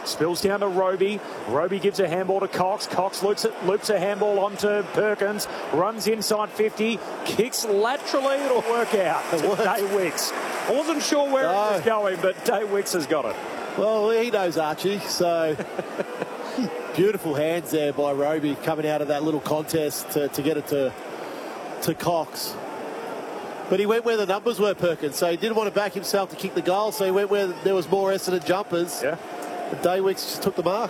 Spills down to Roby. Roby gives a handball to Cox. Cox loops a handball onto Perkins. Runs inside 50. Kicks laterally. It'll work out to Day Wicks. I wasn't sure where it was going, but Day Wicks has got it. Well, he knows Archie, so beautiful hands there by Roby coming out of that little contest to get it to Cox. But he went where the numbers were, Perkins, so he didn't want to back himself to kick the goal, so he went where there was more Essendon jumpers. Yeah. And Day Wicks just took the mark.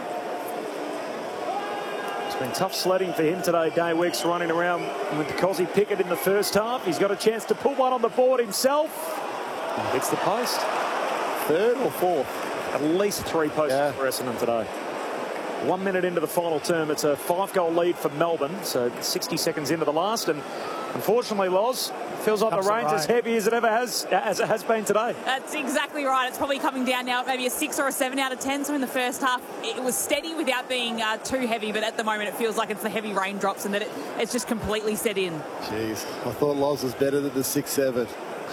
It's been tough sledding for him today. Day Wicks running around with Cozzy Pickett in the first half. He's got a chance to put one on the board himself. Hits the post. Third or fourth? At least 3 posts for Essendon today. 1 minute into the final term. It's a 5-goal lead for Melbourne. So 60 seconds into the last. And unfortunately, Loz, feels like the rain's as heavy as it ever has, as it has been today. That's exactly right. It's probably coming down now at maybe a 6 or a 7 out of 10. So in the first half, it was steady without being too heavy. But at the moment, it feels like it's the heavy raindrops and that it's just completely set in. Jeez, I thought Loz was better than the 6-7.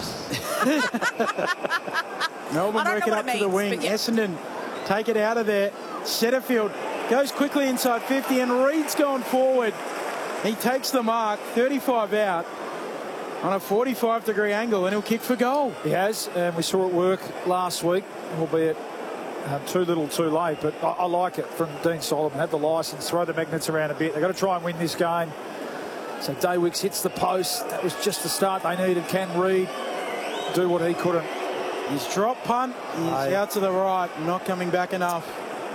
Melbourne working up to the wing. Essendon take it out of there. Setterfield goes quickly inside 50 and Reed's gone forward. He takes the mark, 35 out on a 45-degree angle, and he'll kick for goal. He has, and we saw it work last week, albeit too little too late, but I like it from Dean Solomon. Have the licence, throw the magnets around a bit. They've got to try and win this game. So Day Wicks hits the post. That was just the start they needed. Can Reed do what he couldn't? His drop punt is out to the right, not coming back enough.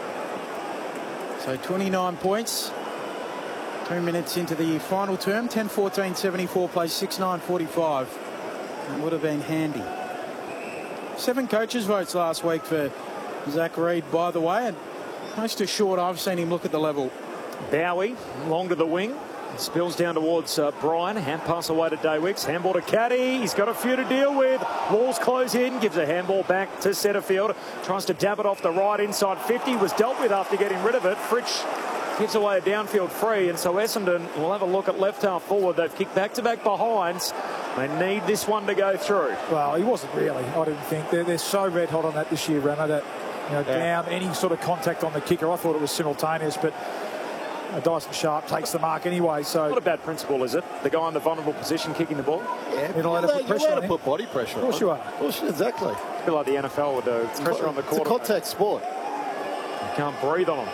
So 29 points. 2 minutes into the final term. 10-14-74 plays 6-9-45. That would have been handy. 7 coaches' votes last week for Zach Reed, by the way, and most assured I've seen him look at the level. Bowie, long to the wing. Spills down towards Bryan. Hand pass away to Day Wicks. Handball to Caddy. He's got a few to deal with. Walls close in. Gives a handball back to Setterfield. Tries to dab it off the right inside 50. Was dealt with after getting rid of it. Fritsch gives away a downfield free. And so Essendon will have a look at left half forward. They've kicked back-to-back behinds. They need this one to go through. Well, he wasn't really, I didn't think. They're so red hot on that this year, Ramo, that down any sort of contact on the kicker. I thought it was simultaneous, but Dyson Sharp takes the mark anyway. So not a bad principle, is it? The guy in the vulnerable position kicking the ball. Yeah, you're allowed to put pressure on him. Put body pressure on. Of course you are. Of course, exactly. I feel like the NFL would do. It's pressure on the quarterback. It's a contact sport. You can't breathe on him.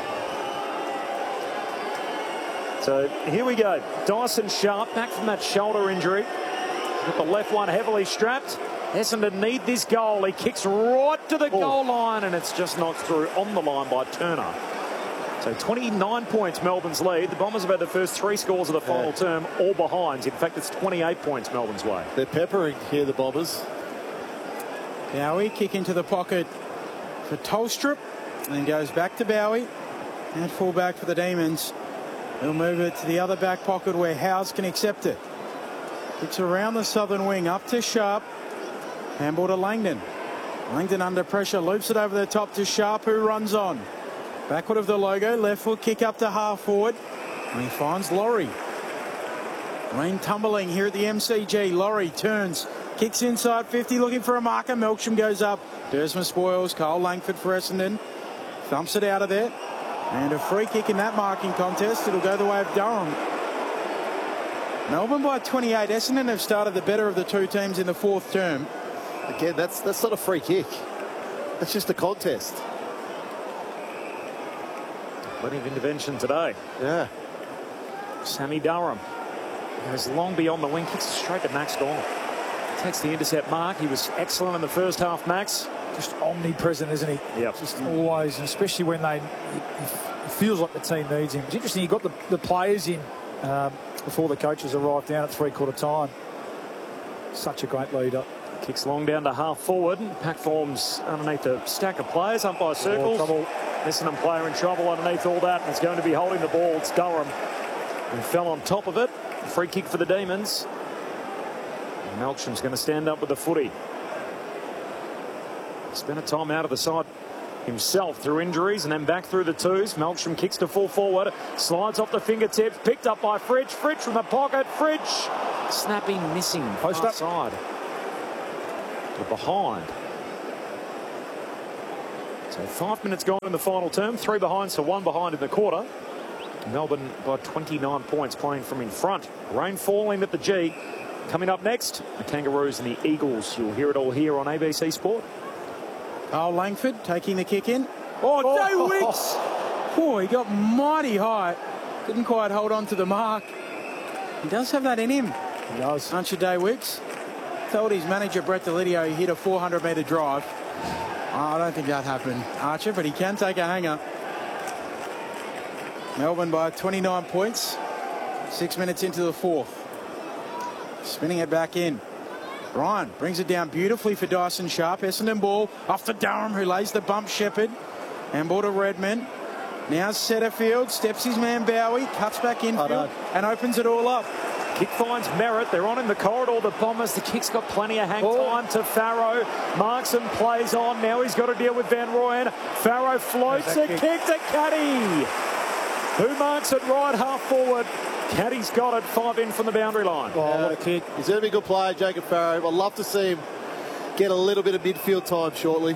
So here we go. Dyson Sharp back from that shoulder injury. With the left one heavily strapped. Essendon need this goal. He kicks right to the goal line, and it's just knocked through on the line by Turner. So 29 points, Melbourne's lead. The Bombers have had the first 3 scores of the final term, all behinds. In fact, it's 28 points Melbourne's way. They're peppering here, the Bombers. Bowie kick into the pocket for Tolstrup, and then goes back to Bowie. And full back for the Demons. He'll move it to the other back pocket where Howes can accept it. Kicks around the southern wing, up to Sharp. Handball to Langdon. Langdon under pressure, loops it over the top to Sharp, who runs on. Backward of the logo, left foot kick up to half forward. And he finds Laurie. Rain tumbling here at the MCG. Laurie turns, kicks inside 50, looking for a marker. Melksham goes up. Dersma spoils. Cole Langford for Essendon. Thumps it out of there. And a free kick in that marking contest. It'll go the way of Durham. Melbourne by 28. Essendon have started the better of the 2 teams in the 4th term. Again, that's not a free kick. That's just a contest. Plenty of intervention today. Yeah. Sammy Durham goes long beyond the wing, kicks straight to Max Gawn. Takes the intercept mark. He was excellent in the first half, Max. Just omnipresent, isn't he? Yeah. Just always, and especially when he feels like the team needs him. It's interesting, he got the players in before the coaches arrived down at 3/4 time. Such a great leader. Kicks long down to half forward. Pack forms underneath a stack of players. Umpire circles. Essendon player in trouble underneath all that. And it's going to be holding the ball. It's Durham. And fell on top of it. Free kick for the Demons. And Melksham's going to stand up with the footy. Spent a time out of the side himself through injuries and then back through the 2s. Melksham kicks to full forward. Slides off the fingertips. Picked up by Fritsch. Fritsch from the pocket. Fritsch. Snapping, missing. Post up. Side. To behind. So 5 minutes gone in the final term. 3 behind, so 1 behind in the quarter. Melbourne by 29 points playing from in front. Rain falling at the G. Coming up next, the Kangaroos and the Eagles. You'll hear it all here on ABC Sport. Carl Langford taking the kick in. Oh, Day Wicks! Oh, he got mighty high. Couldn't quite hold on to the mark. He does have that in him. He does. Aren't you, Day Wicks? Told his manager, Brett Delidio, he hit a 400-metre drive. Oh, I don't think that happened, Archer, but he can take a hanger. Melbourne by 29 points. 6 minutes into the fourth. Spinning it back in. Bryan brings it down beautifully for Dyson Sharp. Essendon ball off to Durham, who lays the bump Shepherd. And ball to Redmond. Now Setterfield steps his man Bowie, cuts back infield and opens it all up. Kick finds Merritt. They're on in the corridor, the Bombers. The kick's got plenty of hang time to Farrow. Markson plays on. Now he's got to deal with Van Rooyen. Farrow floats a kick to Caddy, who marks it right half forward. Caddy's got it. 5 in from the boundary line. Oh, what a kick. He's going to be a good player, Jacob Farrow. I'd love to see him get a little bit of midfield time shortly.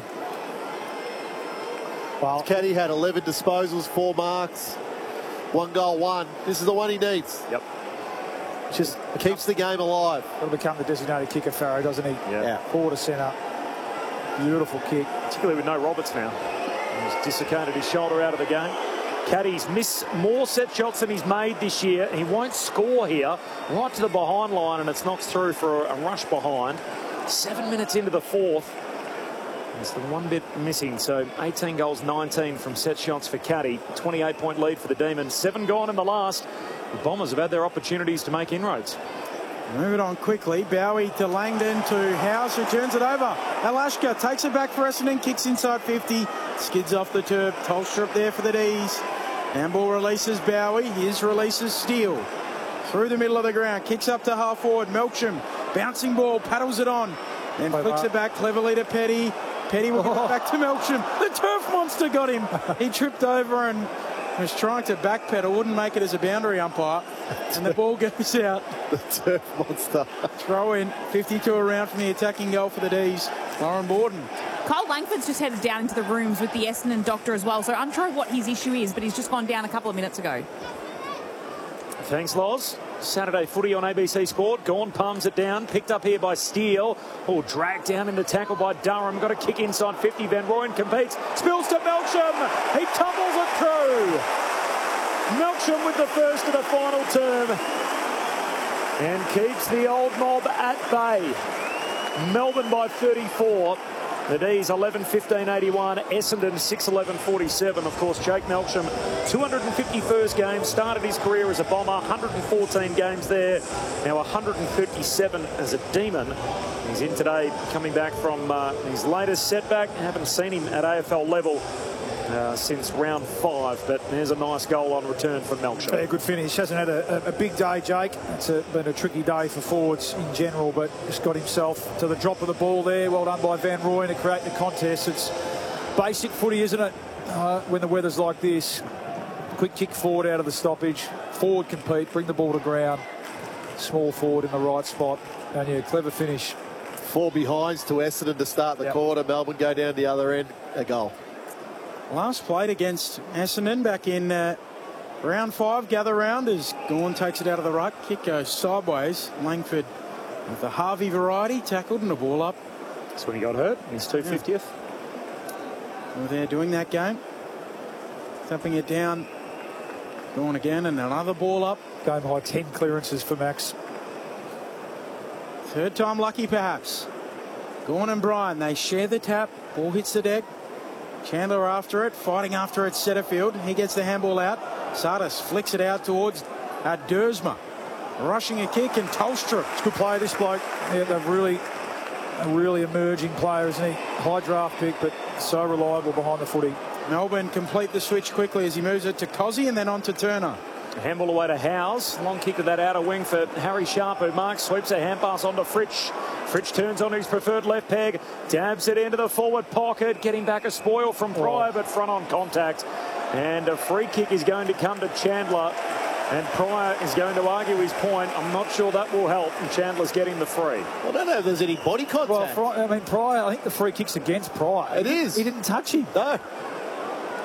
Well, Caddy had 11 disposals, 4 marks, 1 goal, 1. This is the one he needs. Yep. Just keeps the game alive. He'll become the designated kicker, Farrow, doesn't he? Yeah. Forward to centre. Beautiful kick. Particularly with no Roberts now. He's dislocated his shoulder out of the game. Caddy's missed more set shots than he's made this year. He won't score here. Right to the behind line, and it's knocked through for a rush behind. 7 minutes into the fourth. There's the one bit missing. So 18 goals, 19 from set shots for Caddy. 28-point lead for the Demons. 7 gone in the last. The Bombers have had their opportunities to make inroads. Move it on quickly. Bowie to Langdon to Howes, who turns it over. Alashka takes it back for Essendon, kicks inside 50, skids off the turf. Tolstrup there for the D's. Handball releases Bowie. His releases Steele. Through the middle of the ground, kicks up to half forward. Melksham, bouncing ball, paddles it on. Then flicks it back cleverly to Petty. Petty will give it back to Melksham. The turf monster got him. He tripped over and was trying to backpedal, wouldn't make it as a boundary umpire, and the ball goes out. The turf monster. Throw in, 52 around from the attacking goal for the D's. Lauren Borden. Kyle Langford's just headed down into the rooms with the Essendon doctor as well, so I'm unsure what his issue is, but he's just gone down a couple of minutes ago. Thanks, Loz. Saturday footy on ABC Sport. Gawn palms it down. Picked up here by Steele. Oh, dragged down in the tackle by Durham. Got a kick inside 50. Van Rooyen competes. Spills to Melksham. He tumbles it through. Melksham with the first of the final term. And keeps the old mob at bay. Melbourne by 34. The D's 11-15-81, Essendon 6-11-47. Of course, Jake Melksham, 251st game, started his career as a Bomber, 114 games there, now 137 as a Demon. He's in today, coming back from his latest setback. Haven't seen him at AFL level since round 5, but there's a nice goal on return from Melksham. Yeah, good finish. Hasn't had a big day, Jake. It's been a tricky day for forwards in general, but just got himself to the drop of the ball there. Well done by Van Rooyen to create the contest. It's basic footy, isn't it? When the weather's like this. Quick kick forward out of the stoppage. Forward compete, bring the ball to ground. Small forward in the right spot. And yeah, clever finish. 4 behinds to Essendon to start the quarter. Melbourne go down the other end. A goal. Last played against Essendon back in round 5, gather round, as Gawn takes it out of the ruck. Kick goes sideways. Langford with the Harvey variety, tackled and the ball up. That's when he got hurt, his 250th. Well, they're doing that game. Tapping it down. Gawn again and another ball up. Game high 10 clearances for Max. Third time lucky perhaps. Gawn and Bryan, they share the tap. Ball hits the deck. Chandler after it, fighting after it, Setterfield. He gets the handball out. Sardis flicks it out towards Dersma. Rushing a kick, and Tolstrup. It's a good player, this bloke. Yeah, a really emerging player, isn't he? High draft pick, but so reliable behind the footy. Melbourne complete the switch quickly as he moves it to Cozzy and then on to Turner. Handball away to Howes. Long kick to that outer wing for Harry Sharp, who marks, sweeps a hand pass onto Fritsch. Fritsch turns on his preferred left peg, dabs it into the forward pocket, getting back a spoil from Pryor, but front on contact. And a free kick is going to come to Chandler. And Pryor is going to argue his point. I'm not sure that will help. And Chandler's getting the free. I don't know if there's any body contact. Well, Pryor, I think the free kick's against Pryor. It is. He didn't touch him. No.